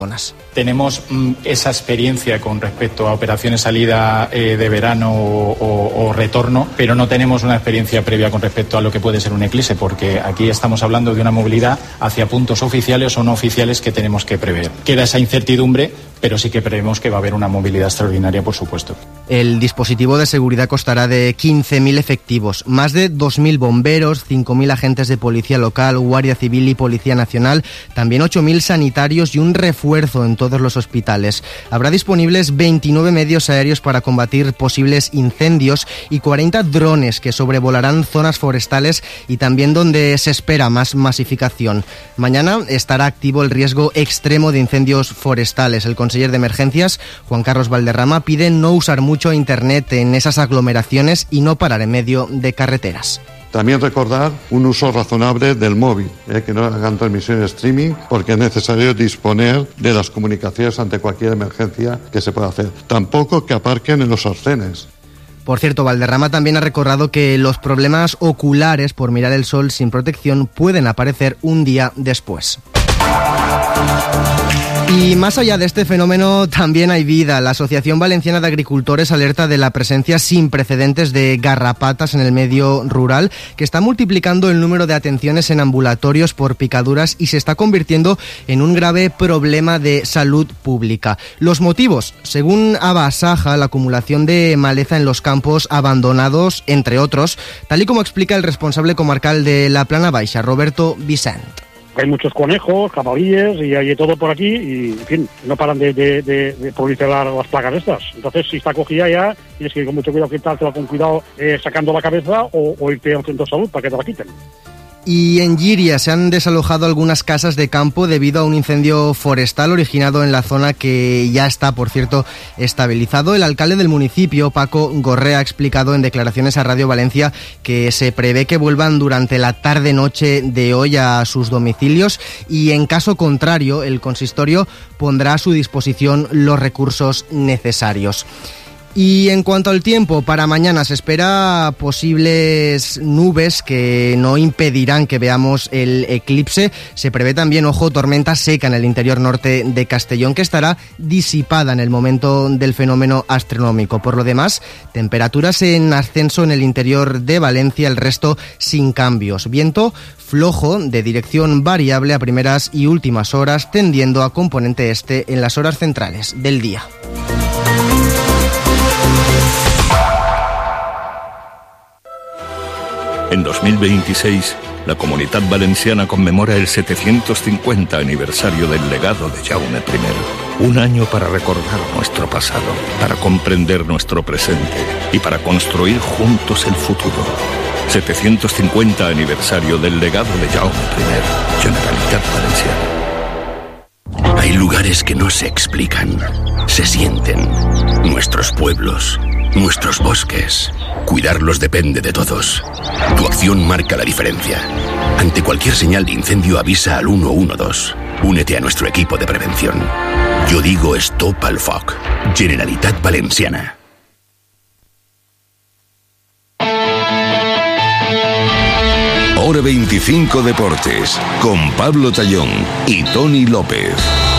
Tenemos esa experiencia con respecto a operaciones salida de verano o retorno, pero no tenemos una experiencia previa con respecto a lo que puede ser un eclipse, porque aquí estamos hablando de una movilidad hacia puntos oficiales o no oficiales que tenemos que prever. Queda esa incertidumbre, pero sí que prevemos que va a haber una movilidad extraordinaria, por supuesto. El dispositivo de seguridad constará de 15.000 efectivos, más de 2.000 bomberos, 5.000 agentes de policía local, guardia civil y policía nacional, también 8.000 sanitarios y un refuerzo en todos los hospitales. Habrá disponibles 29 medios aéreos para combatir posibles incendios y 40 drones que sobrevolarán zonas forestales y también donde se espera más masificación. Mañana estará activo el riesgo extremo de incendios forestales. El conseller de Emergencias, Juan Carlos Valderrama, pide no usar mucho Internet en esas aglomeraciones y no parar en medio de carreteras. También recordar un uso razonable del móvil, que no hagan transmisión streaming, porque es necesario disponer de las comunicaciones ante cualquier emergencia que se pueda hacer. Tampoco que aparquen en los arcenes. Por cierto, Valderrama también ha recordado que los problemas oculares por mirar el sol sin protección pueden aparecer un día después. Y más allá de este fenómeno también hay vida. La Asociación Valenciana de Agricultores alerta de la presencia sin precedentes de garrapatas en el medio rural, que está multiplicando el número de atenciones en ambulatorios por picaduras y se está convirtiendo en un grave problema de salud pública. Los motivos, según Abasaja, la acumulación de maleza en los campos abandonados, entre otros, tal y como explica el responsable comarcal de la Plana Baixa, Roberto Vicent. Hay muchos conejos, jabalíes y hay de todo por aquí y, en fin, no paran de proliferar las plagas estas. Entonces, si está cogida ya, tienes que ir con mucho cuidado, quitártela con cuidado sacando la cabeza o irte a un centro de salud para que te la quiten. Y en Llíria se han desalojado algunas casas de campo debido a un incendio forestal originado en la zona que ya está, por cierto, estabilizado. El alcalde del municipio, Paco Gorrea, ha explicado en declaraciones a Radio Valencia que se prevé que vuelvan durante la tarde-noche de hoy a sus domicilios y, en caso contrario, el consistorio pondrá a su disposición los recursos necesarios. Y en cuanto al tiempo, para mañana se espera posibles nubes que no impedirán que veamos el eclipse. Se prevé también, tormenta seca en el interior norte de Castellón, que estará disipada en el momento del fenómeno astronómico. Por lo demás, temperaturas en ascenso en el interior de Valencia, el resto sin cambios. Viento flojo de dirección variable a primeras y últimas horas, tendiendo a componente este en las horas centrales del día. En 2026, la Comunitat Valenciana conmemora el 750 aniversario del legado de Jaume I. Un año para recordar nuestro pasado, para comprender nuestro presente y para construir juntos el futuro. 750 aniversario del legado de Jaume I, Generalitat Valenciana. Hay lugares que no se explican, se sienten. Nuestros pueblos, nuestros bosques. Cuidarlos depende de todos. Tu acción marca la diferencia. Ante cualquier señal de incendio avisa al 112. Únete a nuestro equipo de prevención. Yo digo Stop al Foc. Generalitat Valenciana. Hora 25 Deportes, con Pablo Tallón y Toni López.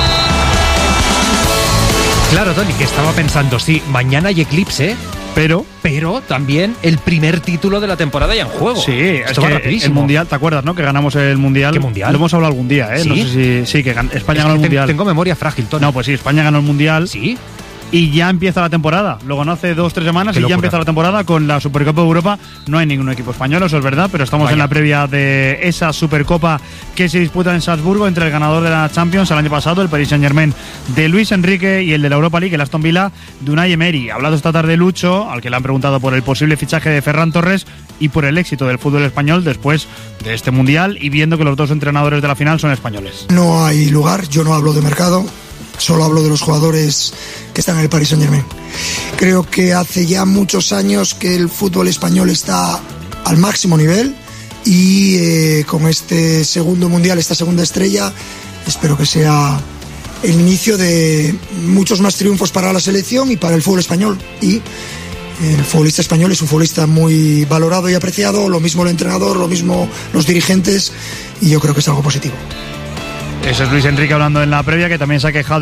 Claro, Toni, que estaba pensando, sí, mañana hay eclipse, pero también el primer título de la temporada ya en juego. Sí, esto va rapidísimo. El Mundial, ¿te acuerdas, no? Que ganamos el Mundial. ¿Qué Mundial? Lo hemos hablado algún día, ¿eh? ¿Sí? No sé si que España ganó el Mundial. Tengo memoria frágil, Toni. No, pues sí, España ganó el Mundial. ¿Sí? Y ya empieza la temporada. Luego no hace 2-3 semanas y ya empieza la temporada con la Supercopa de Europa. No hay ningún equipo español, eso es verdad, pero estamos en la previa de esa Supercopa que se disputa en Salzburgo entre el ganador de la Champions el año pasado, el Paris Saint-Germain de Luis Enrique, y el de la Europa League, el Aston Villa de Unai Emery. Ha hablado esta tarde Lucho, al que le han preguntado por el posible fichaje de Ferran Torres y por el éxito del fútbol español después de este Mundial, y viendo que los dos entrenadores de la final son españoles. No hay lugar, yo no hablo de mercado, solo hablo de los jugadores que están en el Paris Saint-Germain. Creo que hace ya muchos años que el fútbol español está al máximo nivel y con este segundo mundial, esta segunda estrella, espero que sea el inicio de muchos más triunfos para la selección y para el fútbol español. Y el futbolista español es un futbolista muy valorado y apreciado, lo mismo el entrenador, lo mismo los dirigentes, y yo creo que es algo positivo. Eso es Luis Enrique hablando en la previa, que también se ha quejado